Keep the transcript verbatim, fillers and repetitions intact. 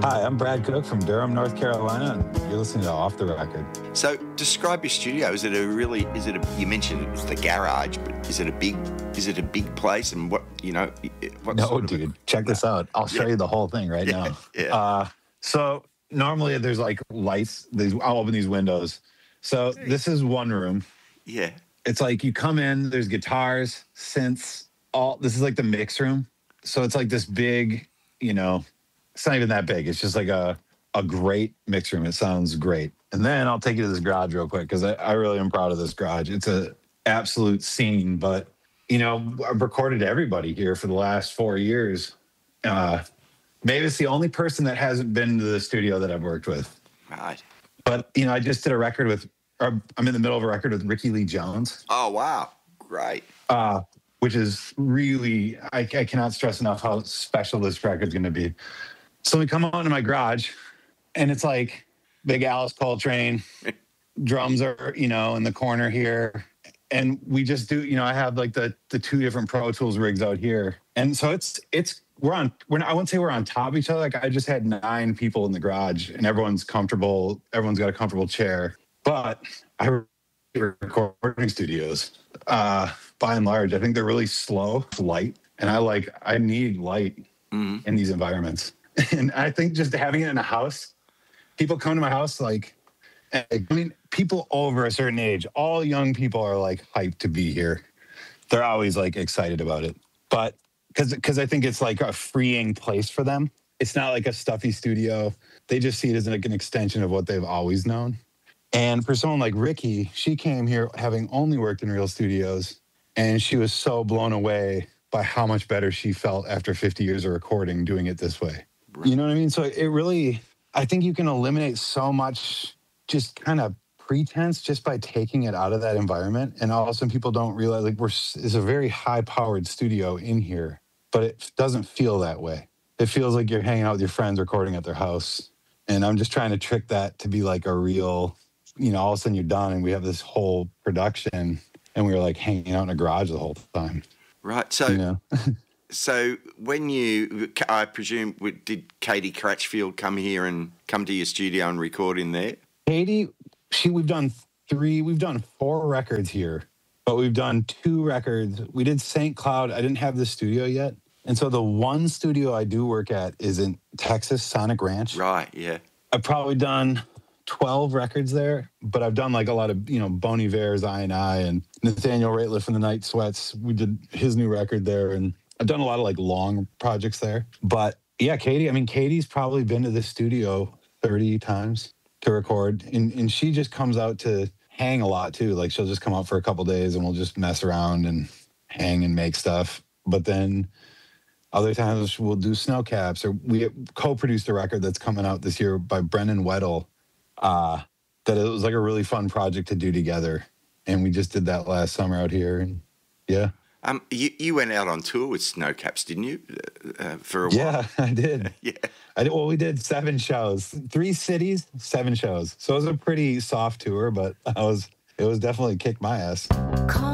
Hi, I'm Brad Cook from Durham, North Carolina, and you're listening to Off the Record. So, describe your studio. Is it a really? Is it a? You mentioned it was the garage, but is it a big? Is it a big place? And what you know? What no, sort of dude, a, check no. this out. I'll show yeah. you the whole thing right yeah. now. Yeah. Uh, so normally there's like lights. These I'll open these windows. So this is one room. Yeah. It's like you come in. There's guitars, synths. All this is like the mix room. So it's like this big. You know, it's not even that big. It's just like a. a great mix room. It sounds great. And then I'll take you to this garage real quick because I, I really am proud of this garage. It's a absolute scene, but you know, I've recorded everybody here for the last four years. Uh, Mavis, the only person that hasn't been to the studio that I've worked with. Right. But you know, I just did a record with, or I'm in the middle of a record with Ricky Lee Jones. Oh, wow. Great. Uh, which is really, I, I cannot stress enough how special this record's going to be. So we come out into my garage, and it's like big Alice Coltrane, drums are, you know, in the corner here. And we just do, you know, I have like the the two different Pro Tools rigs out here. And so it's, it's, we're on, we're not, I wouldn't say we're on top of each other. Like I just had nine people in the garage and everyone's comfortable. Everyone's got a comfortable chair. But I recording studios, uh, by and large, I think they're really slow, light. And I like, I need light mm-hmm. in these environments. And I think just having it in a house, people come to my house like, I mean, people over a certain age, all young people are like hyped to be here. They're always like excited about it. But because because I think it's like a freeing place for them. It's not like a stuffy studio. They just see it as like an extension of what they've always known. And for someone like Ricky, she came here having only worked in real studios. And she was so blown away by how much better she felt after fifty years of recording doing it this way. You know what I mean? So it really, I think you can eliminate so much just kind of pretense just by taking it out of that environment. And all of a sudden people don't realize like we're, it's a very high powered studio in here, but it doesn't feel that way. It feels like you're hanging out with your friends recording at their house. And I'm just trying to trick that to be like a real, you know, all of a sudden you're done and we have this whole production and we were like hanging out in a garage the whole time. Right. So, you know? So when you, I presume, did Katie Cratchfield come here and come to your studio and record in there? Katie, she, we've done three, we've done four records here, but we've done two records. We did Saint Cloud. I didn't have the studio yet. And so the one studio I do work at is in Texas, Sonic Ranch. Right, yeah. I've probably done twelve records there, but I've done like a lot of, you know, Bon Iver's I and I and Nathaniel Rateliff from the Night Sweats. We did his new record there, and I've done a lot of like long projects there. But yeah, Katie, I mean, Katie's probably been to the studio thirty times to record. And, and she just comes out to hang a lot too. Like she'll just come out for a couple days and we'll just mess around and hang and make stuff. But then other times we'll do snow caps, or we co-produced a record that's coming out this year by Brennan Weddle. Uh, that it was like a really fun project to do together. And we just did that last summer out here. And yeah. Um, you, you went out on tour with Snowcaps, didn't you? Uh, for a while. Yeah, I did. yeah. I did. Well, we did seven shows, three cities, seven shows. So it was a pretty soft tour, but I was, it was definitely kicked my ass. Call